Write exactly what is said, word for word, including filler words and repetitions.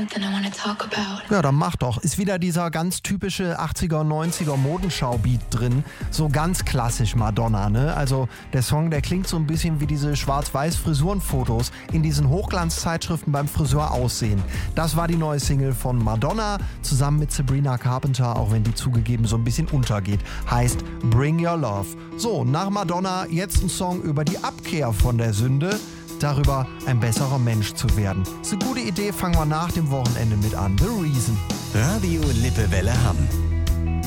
something I want to talk about. Ja, dann mach doch. Ist wieder dieser ganz typische achtziger, neunziger Modenschau-Beat drin. So ganz klassisch Madonna, ne? Also der Song, der klingt so ein bisschen wie diese Schwarz-Weiß-Frisurenfotos in diesen Hochglanzzeitschriften beim Friseur aussehen. Das war die neue Single von Madonna, zusammen mit Sabrina Carpenter, auch wenn die zugegeben so ein bisschen untergeht. Heißt Bring Your Love. So, nach Madonna jetzt ein Song über die Abkehr von der Sünde. Darüber, ein besserer Mensch zu werden. Ist eine gute Idee, fangen wir nach dem Wochenende mit an. The Reason. Radio Lippewelle Hamm.